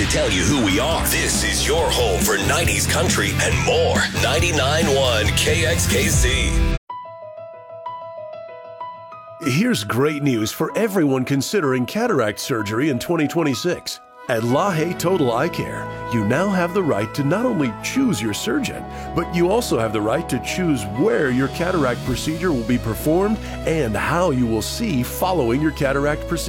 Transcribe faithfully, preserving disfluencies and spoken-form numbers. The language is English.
tell you who we are. This is your home for nineties country and more. ninety-nine point one K X K C. Here's great news for everyone considering cataract surgery in twenty twenty-six. At LaHaye Total Eye Care, you now have the right to not only choose your surgeon, but you also have the right to choose where your cataract procedure will be performed and how you will see following your cataract procedure.